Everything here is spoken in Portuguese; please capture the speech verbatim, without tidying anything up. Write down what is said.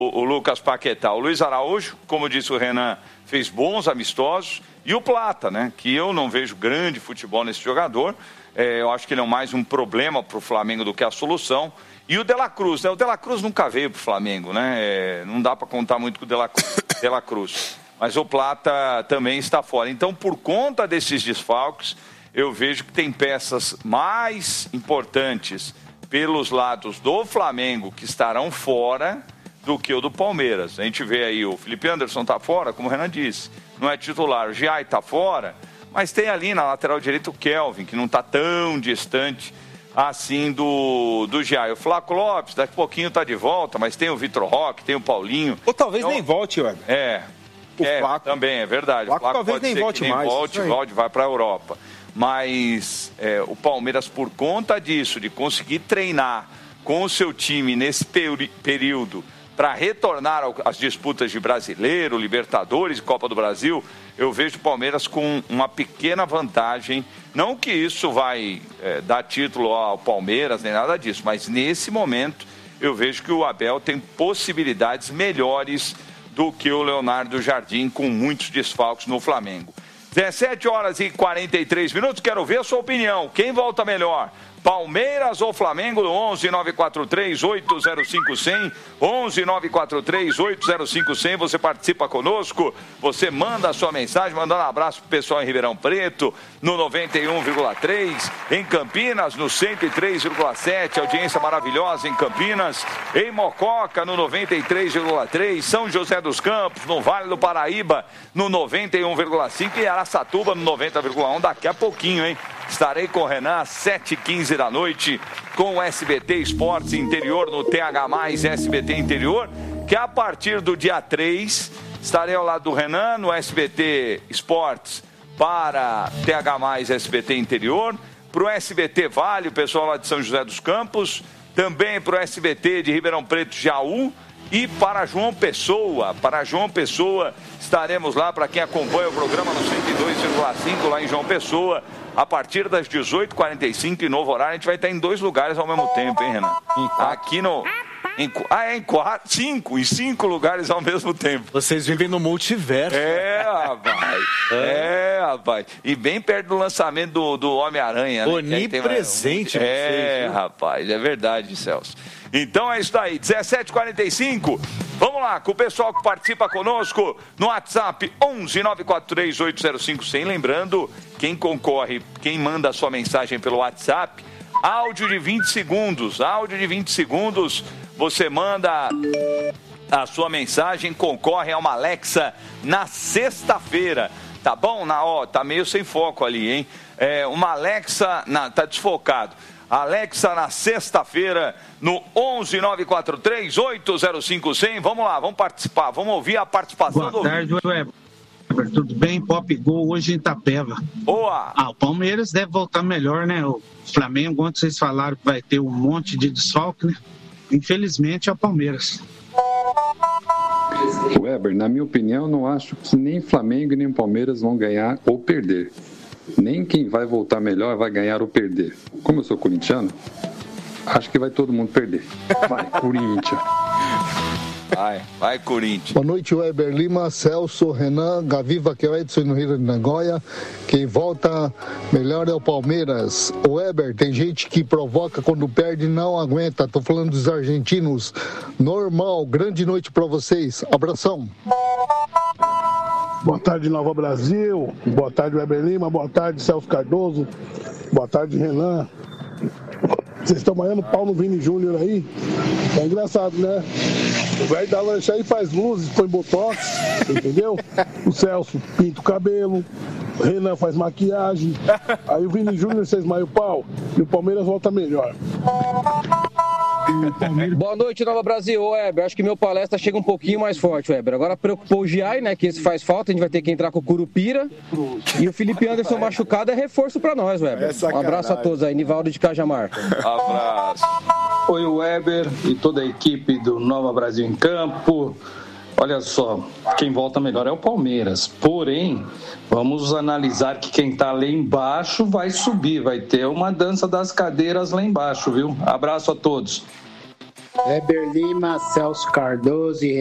o Lucas Paquetá. O Luiz Araújo, como disse o Renan, fez bons amistosos. E o Plata, né? Que eu não vejo grande futebol nesse jogador. É, eu acho que ele é mais um problema para o Flamengo do que a solução. E o De La Cruz, né? O De La Cruz nunca veio para o Flamengo, né? É, não dá para contar muito com o De La, De La Cruz. Mas o Plata também está fora. Então, por conta desses desfalques, eu vejo que tem peças mais importantes pelos lados do Flamengo que estarão fora do que o do Palmeiras. A gente vê aí o Felipe Anderson está fora, como o Renan disse, não é titular. O Giai está fora, mas tem ali na lateral direita o Kelvin, que não está tão distante assim do, do Giai. O Flaco Lopes, daqui a pouquinho está de volta, mas tem o Vitor Roque, tem o Paulinho. Ou talvez então, nem volte, Weber. É, o é Flaco. Também é verdade. O Flaco, o Flaco talvez pode nem ser volte que nem mais. volte, volte, vai para a Europa. Mas é, o Palmeiras, por conta disso, de conseguir treinar com o seu time nesse peri- período para retornar às disputas de Brasileiro, Libertadores e Copa do Brasil, eu vejo o Palmeiras com uma pequena vantagem. Não que isso vai é, dar título ao Palmeiras, nem nada disso, mas nesse momento eu vejo que o Abel tem possibilidades melhores do que o Leonardo Jardim, com muitos desfalques no Flamengo. dezessete horas e quarenta e três minutos, quero ver a sua opinião. Quem volta melhor? Palmeiras ou Flamengo? onze nove quatro três oito zero cinco zero zero, onze nove quatro três oito zero cinco zero zero. Você participa conosco, você manda a sua mensagem, mandando um abraço pro pessoal em Ribeirão Preto, no noventa e um vírgula três, em Campinas, no cento e três vírgula sete, audiência maravilhosa em Campinas, em Mococa, no noventa e três vírgula três, São José dos Campos, no Vale do Paraíba, no noventa e um vírgula cinco e Araçatuba, no noventa vírgula um, daqui a pouquinho, hein? Estarei com o Renan às sete e quinze da noite com o S B T Esportes Interior no T H mais S B T Interior, que a partir do dia três estarei ao lado do Renan no S B T Esportes para T H mais S B T Interior, para o S B T Vale, o pessoal lá de São José dos Campos, também para o S B T de Ribeirão Preto, Jaú, e para João Pessoa. Para João Pessoa estaremos lá, para quem acompanha o programa no cento e dois vírgula cinco lá em João Pessoa, a partir das dezoito e quarenta e cinco, em novo horário. A gente vai estar em dois lugares ao mesmo tempo, hein, Renan? Aqui no... Em, ah, é em quatro, cinco, em cinco lugares ao mesmo tempo. Vocês vivem no multiverso. É, rapaz. É, rapaz. E bem perto do lançamento do, do Homem-Aranha. Né? Onipresente. Uma... É, vocês, rapaz, é verdade, Celso. Então é isso daí, dezessete e quarenta e cinco. Vamos lá, com o pessoal que participa conosco no WhatsApp onze nove quatro três oito zero cinco zero zero. Lembrando, quem concorre, quem manda a sua mensagem pelo WhatsApp, áudio de vinte segundos, áudio de vinte segundos, você manda a sua mensagem, concorre a uma Alexa na sexta-feira, tá bom? Na, ó, tá meio sem foco ali, hein? É, uma Alexa, na, tá desfocado. Alexa na sexta-feira no onze nove quatro três oito zero cinco zero zero. Vamos lá, vamos participar, vamos ouvir a participação Boa do... Boa tarde, Weber. Tudo bem? Pop Gol hoje em Itapeva. Boa! Ah, o Palmeiras deve voltar melhor, né? O Flamengo, ontem vocês falaram que vai ter um monte de desfalque, né? Infelizmente é o Palmeiras. Weber, na minha opinião, não acho que nem Flamengo nem Palmeiras vão ganhar ou perder. Nem quem vai voltar melhor vai ganhar ou perder. Como eu sou corintiano, acho que vai todo mundo perder. Vai, Corinthians. Vai, vai, Corinthians. Boa noite, Weber Lima, Celso, Renan, Gaviva, que é o Edson no Rio de Nagoya. Quem volta melhor é o Palmeiras. O Weber, tem gente que provoca quando perde e não aguenta. Tô falando dos argentinos. Normal, grande noite pra vocês. Abração. Boa tarde, Nova Brasil. Boa tarde, Weber Lima. Boa tarde, Celso Cardoso. Boa tarde, Renan. Vocês estão banhando pau no Vini Júnior aí? É engraçado, né? O velho da lancha aí faz luzes, põe botox, entendeu? O Celso pinta o cabelo, o Renan faz maquiagem. Aí o Vini Júnior vocês maia o pau e o Palmeiras volta melhor. Boa noite, Nova Brasil. Weber, acho que meu palestra chega um pouquinho mais forte, Weber. Agora preocupou o Giai, né, que esse faz falta, a gente vai ter que entrar com o Curupira. E o Felipe Anderson machucado é reforço pra nós, Weber. Um abraço a todos aí, Nivaldo de Cajamar. Abraço. Oi, Weber e toda a equipe do Nova Brasil em Campo. Olha só, quem volta melhor é o Palmeiras. Porém, vamos analisar que quem tá lá embaixo vai subir, vai ter uma dança das cadeiras lá embaixo, viu? Abraço a todos. Weber Lima, Celso Cardoso e